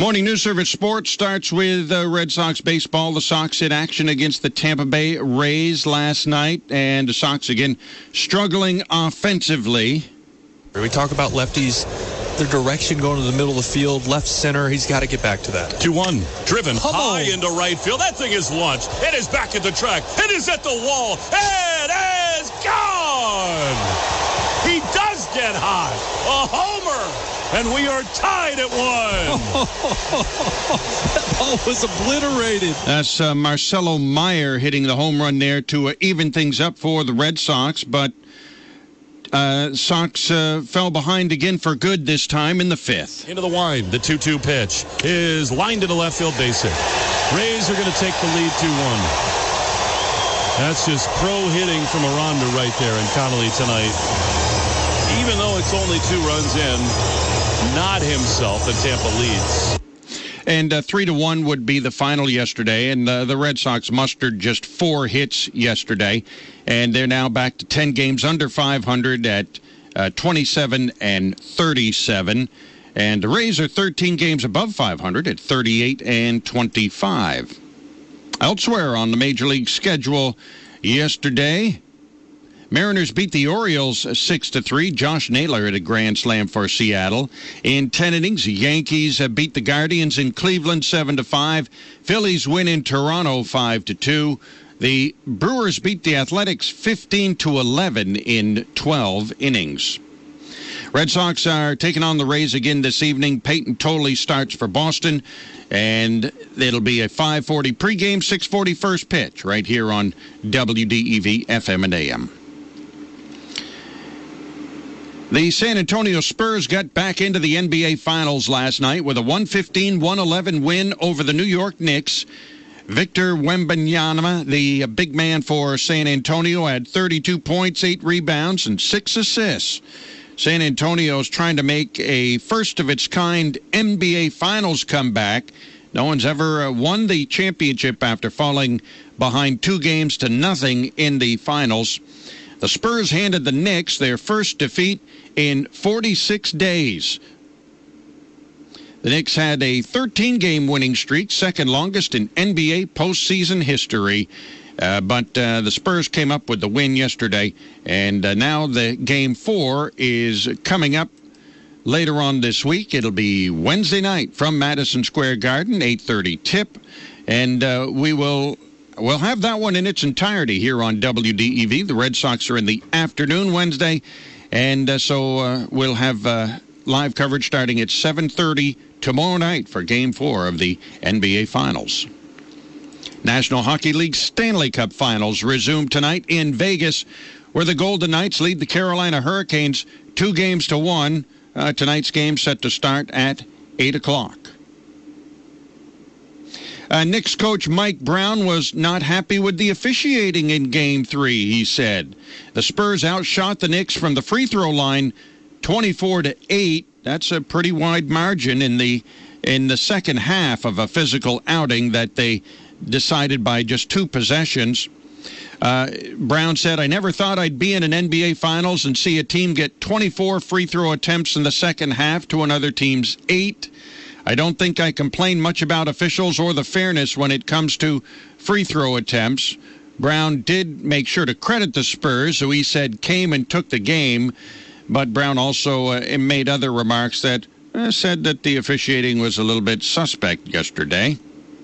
Morning News Service Sports starts with Red Sox baseball. The Sox in action against the Tampa Bay Rays last night, and the Sox again struggling offensively. We talk about lefties, their direction going to the middle of the field, left center. He's got to get back to that. 2-1, driven high into right field. That thing is launched. It is back at the track. It is at the wall. It is gone. He does get hot. A homer. And we are tied at 1. That ball was obliterated. That's Marcelo Meyer hitting the home run there to even things up for the Red Sox. But Sox fell behind again for good this time in the 5th. Into the wind. The 2-2 pitch is lined into left field base hit. Rays are going to take the lead 2-1. That's just pro hitting from Aranda right there in Connolly tonight. Even though it's only 2 runs in, not himself, and Tampa leads. And 3-1 would be the final yesterday, and the Red Sox mustered just 4 hits yesterday, and they're now back to 10 games under 500 at 27-37, and the Rays are 13 games above 500 at 38-25. Elsewhere on the Major League schedule yesterday, Mariners beat the Orioles 6-3. Josh Naylor hit a grand slam for Seattle. In 10 innings, the Yankees beat the Guardians in Cleveland 7-5. Phillies win in Toronto 5-2. The Brewers beat the Athletics 15-11 in 12 innings. Red Sox are taking on the Rays again this evening. Peyton Tolley starts for Boston, and it'll be a 5:40 pregame, 6:40 first pitch right here on WDEV FM and AM. The San Antonio Spurs got back into the NBA Finals last night with a 115-111 win over the New York Knicks. Victor Wembanyama, the big man for San Antonio, had 32 points, 8 rebounds, and 6 assists. San Antonio's trying to make a first-of-its-kind NBA Finals comeback. No one's ever won the championship after falling behind 2-0 in the finals. The Spurs handed the Knicks their first defeat in 46 days. The Knicks had a 13-game winning streak, second longest in NBA postseason history. But the Spurs came up with the win yesterday, and now the Game 4 is coming up later on this week. It'll be Wednesday night from Madison Square Garden, 8:30 tip, and we'll have that one in its entirety here on WDEV. The Red Sox are in the afternoon Wednesday, and so we'll have live coverage starting at 7:30 tomorrow night for Game 4 of the NBA Finals. National Hockey League Stanley Cup Finals resume tonight in Vegas, where the Golden Knights lead the Carolina Hurricanes 2-1. Tonight's game set to start at 8 o'clock. Knicks coach Mike Brown was not happy with the officiating in Game 3, he said. The Spurs outshot the Knicks from the free throw line 24-8. That's a pretty wide margin in the second half of a physical outing that they decided by just 2 possessions. Brown said, "I never thought I'd be in an NBA Finals and see a team get 24 free throw attempts in the second half to another team's 8. I don't think I complain much about officials or the fairness when it comes to free throw attempts." Brown did make sure to credit the Spurs, who he said came and took the game, but Brown also made other remarks that said that the officiating was a little bit suspect yesterday.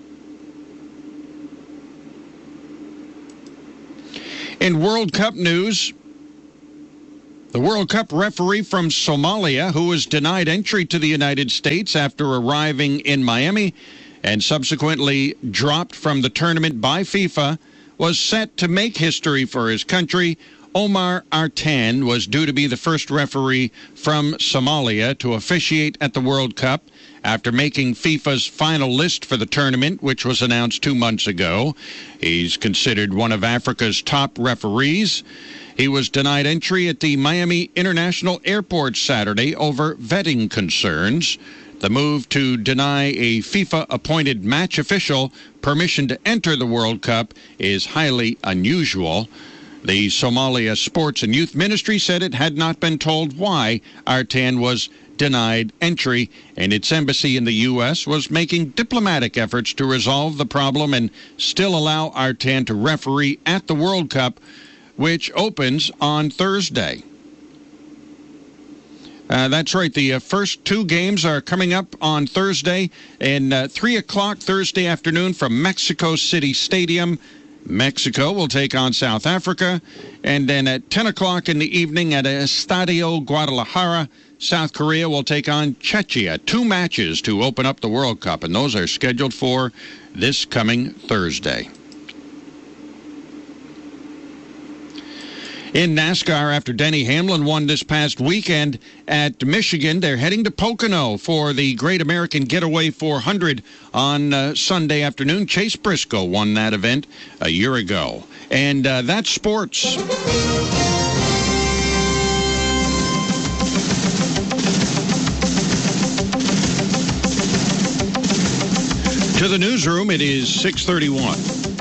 In World Cup news, the World Cup referee from Somalia, who was denied entry to the United States after arriving in Miami and subsequently dropped from the tournament by FIFA, was set to make history for his country. Omar Artan was due to be the first referee from Somalia to officiate at the World Cup after making FIFA's final list for the tournament, which was announced 2 months ago. He's considered one of Africa's top referees. He was denied entry at the Miami International Airport Saturday over vetting concerns. The move to deny a FIFA-appointed match official permission to enter the World Cup is highly unusual. The Somalia Sports and Youth Ministry said it had not been told why Artan was denied entry, and its embassy in the U.S. was making diplomatic efforts to resolve the problem and still allow Artan to referee at the World Cup, which opens on Thursday. That's right. The first two games are coming up on Thursday, and 3 o'clock Thursday afternoon from Mexico City Stadium. Mexico will take on South Africa, and then at 10 o'clock in the evening at Estadio Guadalajara, South Korea will take on Czechia. 2 matches to open up the World Cup, and those are scheduled for this coming Thursday. In NASCAR, after Denny Hamlin won this past weekend at Michigan, they're heading to Pocono for the Great American Getaway 400 on Sunday afternoon. Chase Briscoe won that event a year ago. And that's sports. To the newsroom, it is 6:31.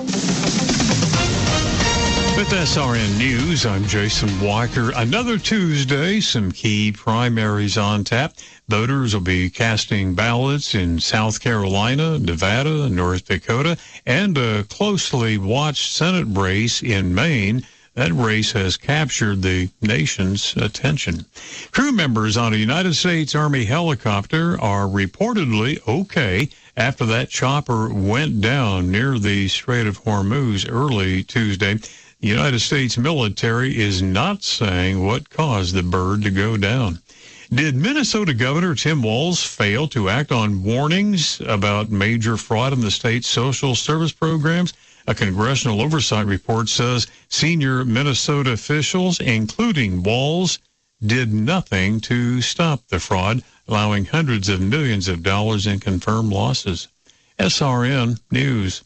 With SRN News, I'm Jason Weicker. Another Tuesday, some key primaries on tap. Voters will be casting ballots in South Carolina, Nevada, North Dakota, and a closely watched Senate race in Maine. That race has captured the nation's attention. Crew members on a United States Army helicopter are reportedly okay after that chopper went down near the Strait of Hormuz early Tuesday. The United States military is not saying what caused the bird to go down. Did Minnesota Governor Tim Walz fail to act on warnings about major fraud in the state's social service programs? A congressional oversight report says senior Minnesota officials, including Walz, did nothing to stop the fraud, allowing hundreds of millions of dollars in confirmed losses. SRN News.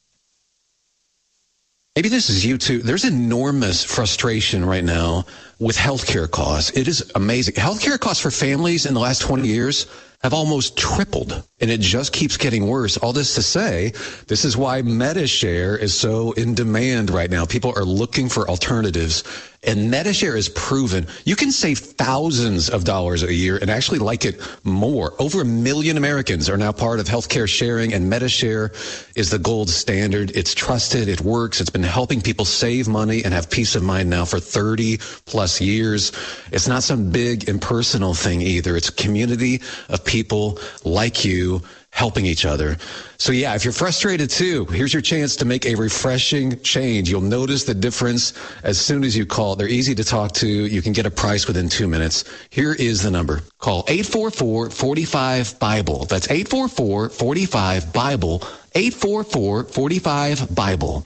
Maybe this is you too. There's enormous frustration right now with healthcare costs. It is amazing. Healthcare costs for families in the last 20 years have almost tripled, and it just keeps getting worse. All this to say, this is why MediShare is so in demand right now. People are looking for alternatives, and MediShare is proven. You can save thousands of dollars a year and actually like it more. Over 1 million Americans are now part of healthcare sharing, and MediShare is the gold standard. It's trusted. It works. It's been helping people save money and have peace of mind now for 30 plus years. It's not some big impersonal thing either. It's a community of people like you helping each other. So yeah, if you're frustrated too, here's your chance to make a refreshing change. You'll notice the difference as soon as you call. They're easy to talk to. You can get a price within 2 minutes. Here is the number. Call 844-45-BIBLE. That's 844-45-BIBLE. 844-45-BIBLE.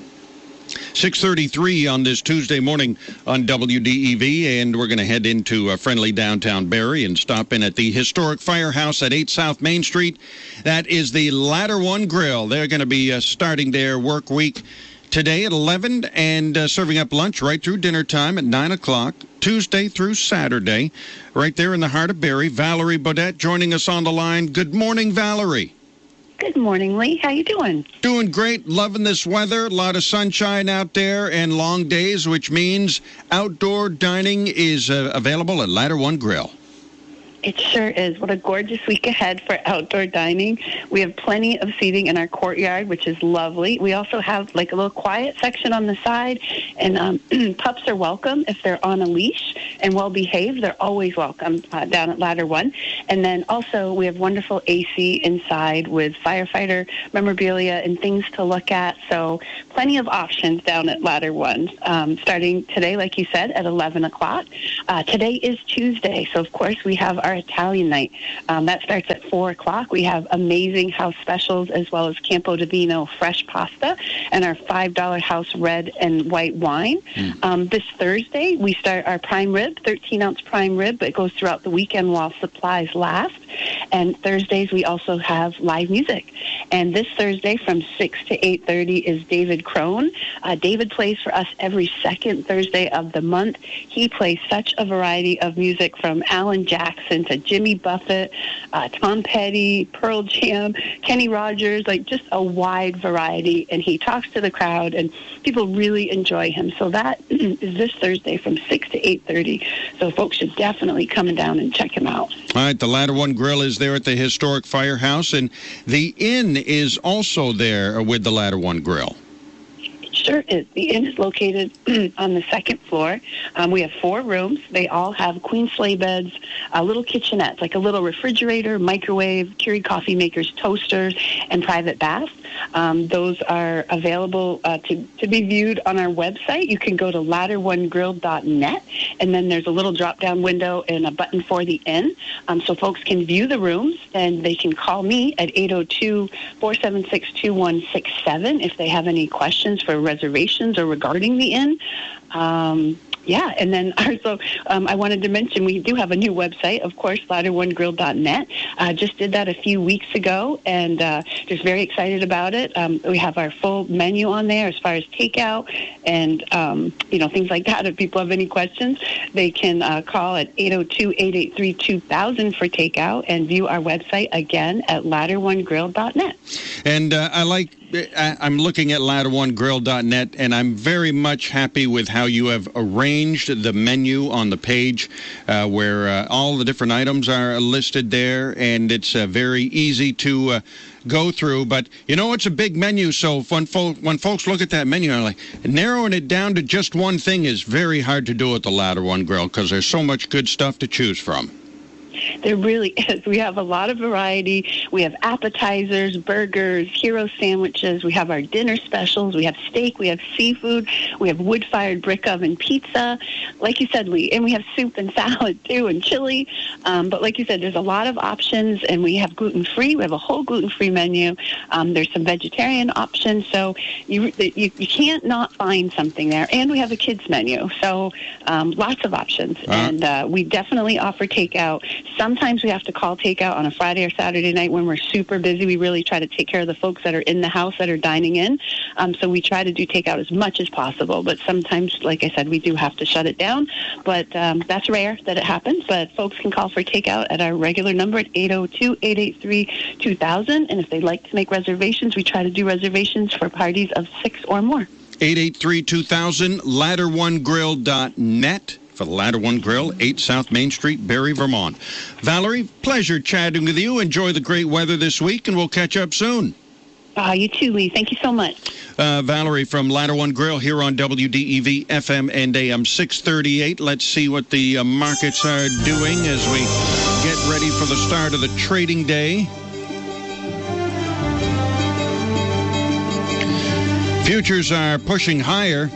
6:33 on this Tuesday morning on WDEV, and we're going to head into friendly downtown Barrie and stop in at the historic Firehouse at 8 South Main Street. That is the Ladder One Grill. They're going to be starting their work week today at 11 and serving up lunch right through dinner time at 9 o'clock, Tuesday through Saturday, right there in the heart of Barrie. Valerie Bodette joining us on the line. Good morning, Valerie. Good morning, Lee. How you doing? Doing great. Loving this weather. A lot of sunshine out there and long days, which means outdoor dining is available at Ladder One Grill. It sure is. What a gorgeous week ahead for outdoor dining. We have plenty of seating in our courtyard, which is lovely. We also have like a little quiet section on the side, and pups are welcome if they're on a leash and well-behaved. They're always welcome down at Ladder One. And then also we have wonderful AC inside with firefighter memorabilia and things to look at. So plenty of options down at Ladder One, starting today, like you said, at 11 o'clock. Today is Tuesday, so of course we have our Italian night. That starts at 4 o'clock. We have amazing house specials as well as Campo di Vino fresh pasta and our $5 house red and white wine. This Thursday, we start our prime rib, 13-ounce prime rib, but it goes throughout the weekend while supplies last. And Thursdays, we also have live music. And this Thursday from 6 to 8:30 is David Crone. David plays for us every second Thursday of the month. He plays such a variety of music from Alan Jackson to Jimmy Buffett, Tom Petty, Pearl Jam, Kenny Rogers, like just a wide variety. And he talks to the crowd, and people really enjoy him. So that is this Thursday from 6 to 8:30. So folks should definitely come down and check him out. All right, the Ladder One Grill is there at the historic Firehouse, and the Inn is also there with the Ladder One Grill. Sure is. The inn is located on the second floor. We have 4 rooms. They all have queen sleigh beds, little kitchenettes, like a little refrigerator, microwave, Keurig coffee makers, toasters, and private baths. Those are available to be viewed on our website. You can go to ladderonegrill.net, and then there's a little drop-down window and a button for the inn. So folks can view the rooms, and they can call me at 802-476-2167 if they have any questions for reservations or regarding the inn. Yeah, and then also I wanted to mention we do have a new website, of course, ladderonegrill.net. Just did that a few weeks ago, and just very excited about it. We have our full menu on there as far as takeout and, things like that. If people have any questions, they can call at 802-883-2000 for takeout and view our website again at ladderonegrill.net. And I'm looking at ladderonegrill.net, and I'm very much happy with how you have arranged the menu on the page where all the different items are listed there, and it's very easy to go through. But, it's a big menu, so when folks look at that menu, they're like, narrowing it down to just one thing is very hard to do at the Ladder One Grill because there's so much good stuff to choose from. There really is. We have a lot of variety. We have appetizers, burgers, hero sandwiches. We have our dinner specials. We have steak. We have seafood. We have wood-fired brick oven pizza. Like you said, Lee, and we have soup and salad, too, and chili. But like you said, there's a lot of options, and we have gluten-free. We have a whole gluten-free menu. There's some vegetarian options, so you can't not find something there. And we have a kids menu, so lots of options. And we definitely offer takeout. Sometimes we have to call takeout on a Friday or Saturday night when we're super busy. We really try to take care of the folks that are in the house that are dining in. So we try to do takeout as much as possible. But sometimes, like I said, we do have to shut it down. But that's rare that it happens. But folks can call for takeout at our regular number at 802-883-2000. And if they'd like to make reservations, we try to do reservations for parties of 6 or more. 883-2000, ladderonegrill.net. For the Ladder One Grill, 8 South Main Street, Barrie, Vermont. Valerie, pleasure chatting with you. Enjoy the great weather this week, and we'll catch up soon. You too, Lee. Thank you so much. Valerie from Ladder One Grill here on WDEV FM and AM 638. Let's see what the markets are doing as we get ready for the start of the trading day. Futures are pushing higher.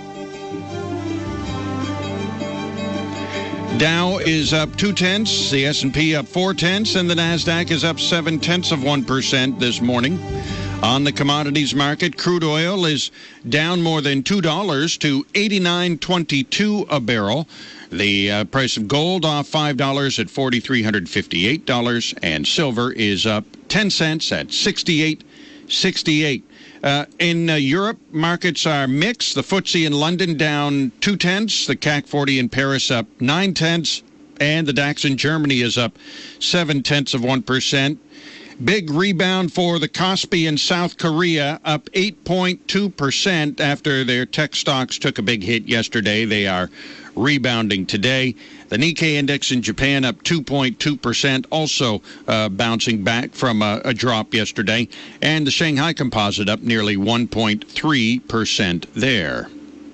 Dow is up 0.2, the S&P up 0.4, and the NASDAQ is up 0.7% this morning. On the commodities market, crude oil is down more than $2 to $89.22 a barrel. The price of gold off $5 at $4,358, and silver is up 10 cents at $68.68. In Europe, markets are mixed. The FTSE in London down 0.2, the CAC 40 in Paris up 0.9, and the DAX in Germany is up 0.7%. Big rebound for the Kospi in South Korea, up 8.2% after their tech stocks took a big hit yesterday. They are rebounding today. The Nikkei index in Japan up 2.2%, also bouncing back from a drop yesterday. And the Shanghai Composite up nearly 1.3% there.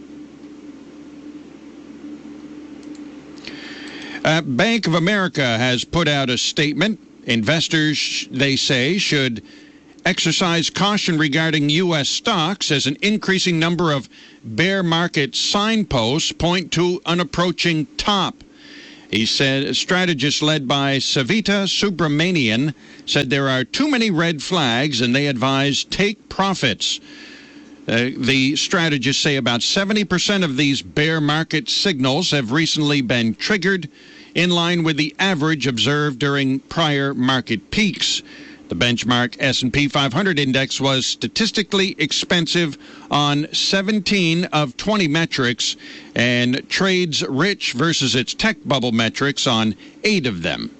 Bank of America has put out a statement. Investors, they say, should exercise caution regarding U.S. stocks as an increasing number of bear market signposts point to an approaching top. He said, strategists led by Savita Subramanian said there are too many red flags and they advise take profits. The strategists say about 70% of these bear market signals have recently been triggered in line with the average observed during prior market peaks. The benchmark S&P 500 index was statistically expensive on 17 of 20 metrics and trades rich versus its tech bubble metrics on 8 of them.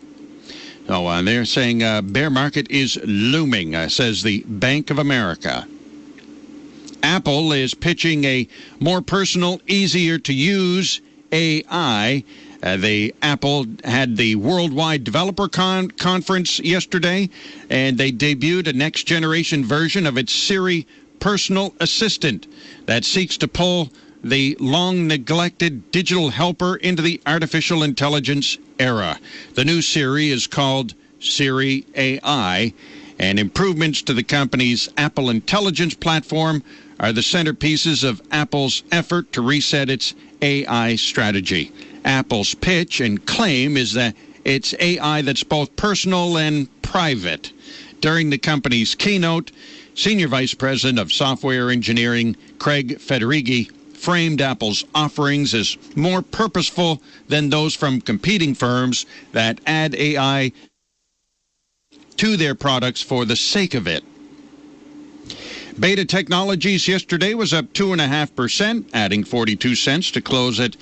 So they're saying bear market is looming, says the Bank of America. Apple is pitching a more personal, easier-to-use AI. Apple had the Worldwide Developer Conference yesterday, and they debuted a next-generation version of its Siri personal assistant that seeks to pull the long-neglected digital helper into the artificial intelligence era. The new Siri is called Siri AI, and improvements to the company's Apple Intelligence platform are the centerpieces of Apple's effort to reset its AI strategy. Apple's pitch and claim is that it's AI that's both personal and private. During the company's keynote, Senior Vice President of Software Engineering Craig Federighi framed Apple's offerings as more purposeful than those from competing firms that add AI to their products for the sake of it. Beta Technologies yesterday was up 2.5%, adding 42 cents to close at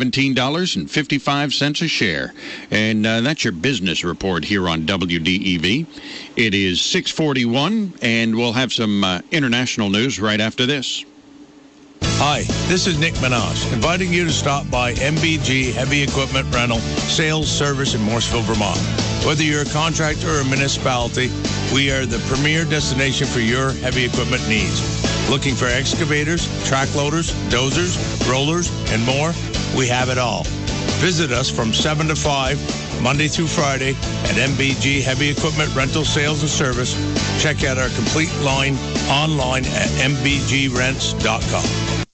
$17.55 a share. And that's your business report here on WDEV. It is 6:41, and we'll have some international news right after this. Hi, this is Nick Minaj, inviting you to stop by MBG Heavy Equipment Rental Sales Service in Morrisville, Vermont. Whether you're a contractor or a municipality, we are the premier destination for your heavy equipment needs. Looking for excavators, track loaders, dozers, rollers, and more? We have it all. Visit us from 7 to 5, Monday through Friday at MBG Heavy Equipment Rental Sales and Service. Check out our complete line online at mbgrents.com.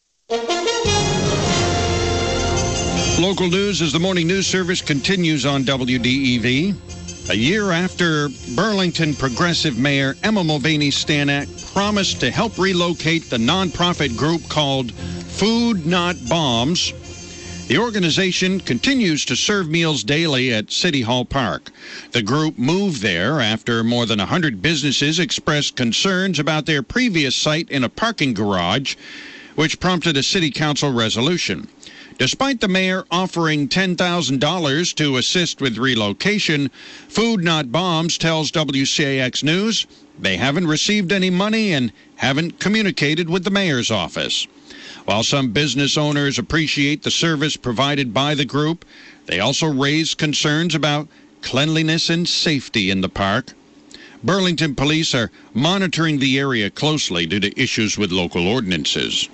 Local news as the morning news service continues on WDEV. A year after Burlington Progressive Mayor Emma Mulvaney Stanak promised to help relocate the nonprofit group called Food Not Bombs, the organization continues to serve meals daily at City Hall Park. The group moved there after more than 100 businesses expressed concerns about their previous site in a parking garage, which prompted a city council resolution. Despite the mayor offering $10,000 to assist with relocation, Food Not Bombs tells WCAX News they haven't received any money and haven't communicated with the mayor's office. While some business owners appreciate the service provided by the group, they also raise concerns about cleanliness and safety in the park. Burlington police are monitoring the area closely due to issues with local ordinances.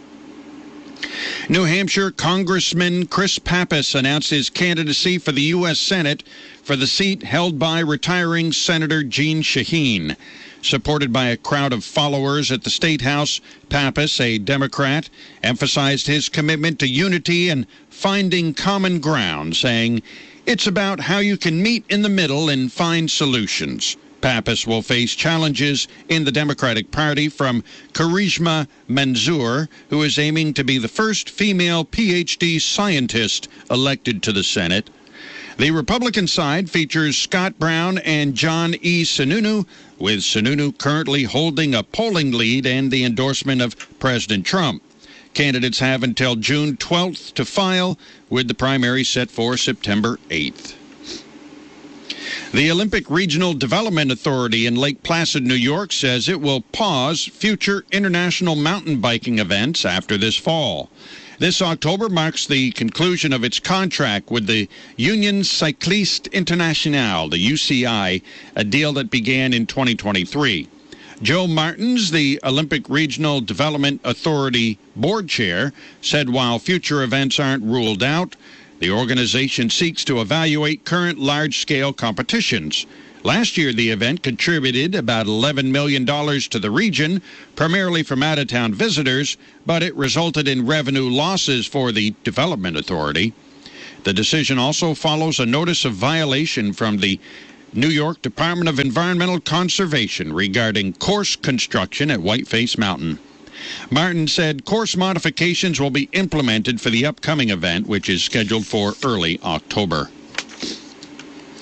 New Hampshire Congressman Chris Pappas announced his candidacy for the U.S. Senate for the seat held by retiring Senator Jeanne Shaheen. Supported by a crowd of followers at the State House, Pappas, a Democrat, emphasized his commitment to unity and finding common ground, saying, "It's about how you can meet in the middle and find solutions." Pappas will face challenges in the Democratic Party from Karishma Manzoor, who is aiming to be the first female PhD scientist elected to the Senate. The Republican side features Scott Brown and John E. Sununu, with Sununu currently holding a polling lead and the endorsement of President Trump. Candidates have until June 12th to file, with the primary set for September 8th. The Olympic Regional Development Authority in Lake Placid, New York, says it will pause future international mountain biking events after this fall. This October marks the conclusion of its contract with the Union Cycliste Internationale, the UCI, a deal that began in 2023. Joe Martins, the Olympic Regional Development Authority board chair, said while future events aren't ruled out, the organization seeks to evaluate current large-scale competitions. Last year, the event contributed about $11 million to the region, primarily from out-of-town visitors, but it resulted in revenue losses for the Development Authority. The decision also follows a notice of violation from the New York Department of Environmental Conservation regarding course construction at Whiteface Mountain. Martin said course modifications will be implemented for the upcoming event, which is scheduled for early October.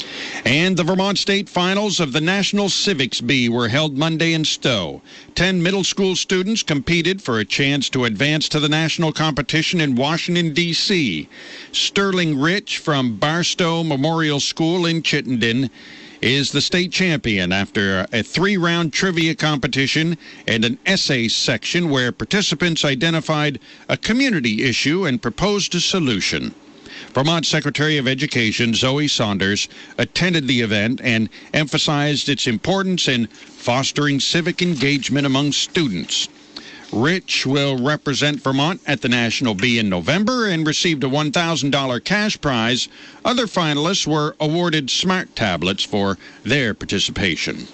And the Vermont State Finals of the National Civics Bee were held Monday in Stowe. 10 middle school students competed for a chance to advance to the national competition in Washington, D.C. Sterling Rich from Barstow Memorial School in Chittenden is the state champion after a 3-round trivia competition and an essay section where participants identified a community issue and proposed a solution. Vermont Secretary of Education Zoe Saunders attended the event and emphasized its importance in fostering civic engagement among students. Rich will represent Vermont at the National Bee in November and received a $1,000 cash prize. Other finalists were awarded smart tablets for their participation.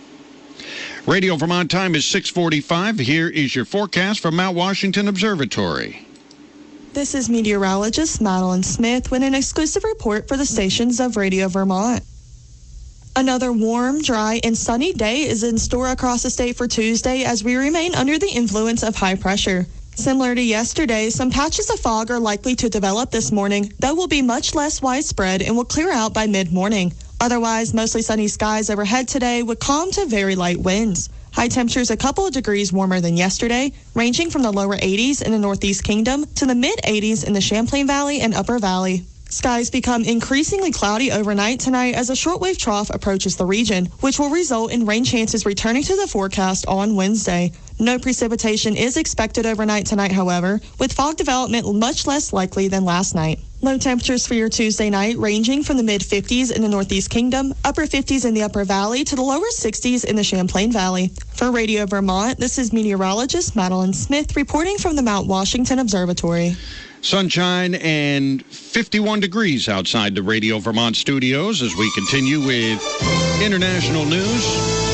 Radio Vermont time is 6:45. Here is your forecast from Mount Washington Observatory. This is meteorologist Madeline Smith with an exclusive report for the stations of Radio Vermont. Another warm, dry, and sunny day is in store across the state for Tuesday as we remain under the influence of high pressure. Similar to yesterday, some patches of fog are likely to develop this morning, though will be much less widespread and will clear out by mid-morning. Otherwise, mostly sunny skies overhead today with calm to very light winds. High temperatures a couple of degrees warmer than yesterday, ranging from the lower 80s in the Northeast Kingdom to the mid-80s in the Champlain Valley and Upper Valley. Skies become increasingly cloudy overnight tonight as a shortwave trough approaches the region, which will result in rain chances returning to the forecast on Wednesday. No precipitation is expected overnight tonight, however, with fog development much less likely than last night. Low temperatures for your Tuesday night ranging from the mid-50s in the Northeast Kingdom, upper 50s in the Upper Valley to the lower 60s in the Champlain Valley. For Radio Vermont, this is meteorologist Madeline Smith reporting from the Mount Washington Observatory. Sunshine and 51 degrees outside the Radio Vermont studios as we continue with international news.